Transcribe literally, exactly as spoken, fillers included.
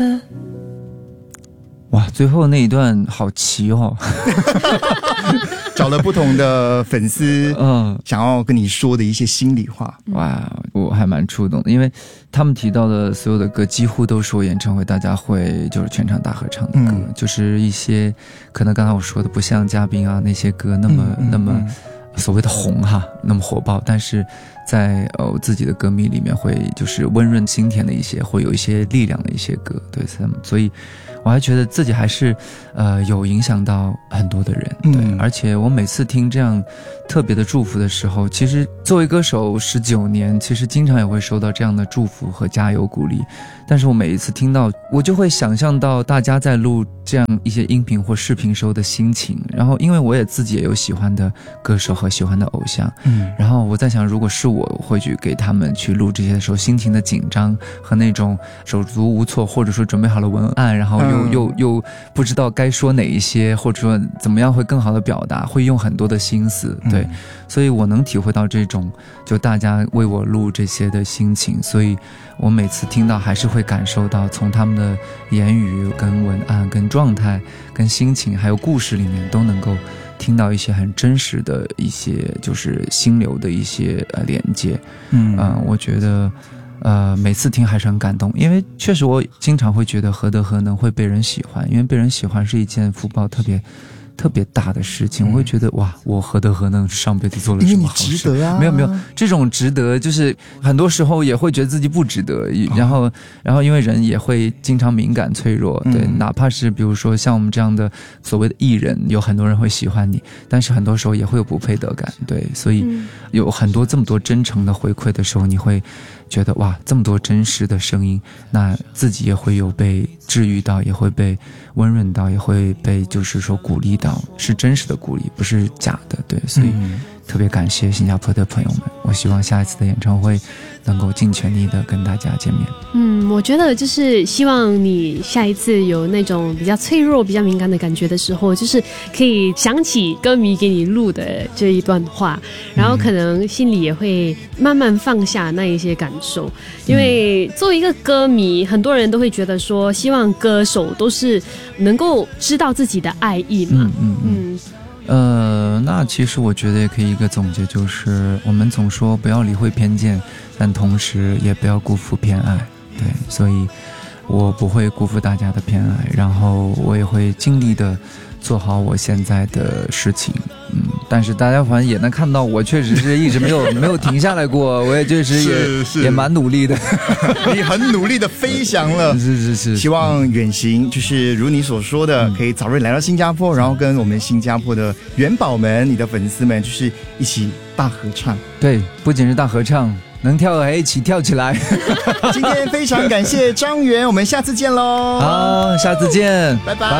哇，最后那一段好奇哦， 找了不同的粉丝，嗯，想要跟你说的一些心里话。 哇，我还蛮触动的，因为他们提到的所有的歌，几乎都是我演唱会大家会就是全场大合唱的歌，嗯、就是一些可能刚才我说的不像嘉宾啊那些歌那么、嗯、那么所谓的红哈，那么火爆，但是在呃我自己的歌迷里面会就是温润心田的一些，会有一些力量的一些歌，对，所以。我还觉得自己还是呃有影响到很多的人，对、嗯、而且我每次听这样特别的祝福的时候，其实作为歌手十九年，其实经常也会收到这样的祝福和加油鼓励，但是我每一次听到，我就会想象到大家在录这样一些音频或视频时候的心情，然后因为我也自己也有喜欢的歌手和喜欢的偶像，嗯，然后我在想，如果是我会去给他们去录这些的时候，心情的紧张和那种手足无措，或者说准备好了文案，然后又又又不知道该说哪一些，或者说怎么样会更好的表达，会用很多的心思，对、嗯、所以我能体会到这种就大家为我录这些的心情，所以我每次听到还是会感受到从他们的言语跟文案跟状态跟心情还有故事里面都能够听到一些很真实的一些就是心流的一些呃连接，嗯、呃、我觉得呃，每次听还是很感动，因为确实我经常会觉得何德何能会被人喜欢，因为被人喜欢是一件福报特别特别大的事情，我会觉得哇，我何德何能上辈子做了什么好事？ 因为你值得啊！ 没有没有，这种值得就是很多时候也会觉得自己不值得，然后、哦、然后因为人也会经常敏感脆弱，对、嗯，哪怕是比如说像我们这样的所谓的艺人，有很多人会喜欢你，但是很多时候也会有不配得感，对，所以有很多这么多真诚的回馈的时候，你会觉得哇，这么多真实的声音，那自己也会有被治愈到，也会被温润到，也会被就是说鼓励到，是真实的鼓励，不是假的，对，所以、嗯、特别感谢新加坡的朋友们，我希望下一次的演唱会能够尽全力的跟大家见面。 嗯，我觉得就是希望你下一次有那种比较脆弱比较敏感的感觉的时候，就是可以想起歌迷给你录的这一段话，然后可能心里也会慢慢放下那一些感受，因为作为一个歌迷，很多人都会觉得说希望歌手都是能够知道自己的爱意嘛，嗯嗯嗯呃，那其实我觉得也可以一个总结，就是我们总说不要理会偏见，但同时也不要辜负偏爱，对，所以我不会辜负大家的偏爱，然后我也会尽力的做好我现在的事情，嗯，但是大家反正也能看到，我确实是一直没有没有停下来过，我也确实也也蛮努力的， 你很努力的飞翔了， 是是是， 希望远行就是如你所说的，嗯、可以早日来到新加坡，然后跟我们新加坡的元宝们、你的粉丝们，就是一起大合唱。 对，不仅是大合唱。能跳还一起跳起来。 今天非常感谢张元，我们下次见喽。 好，下次见， 拜拜。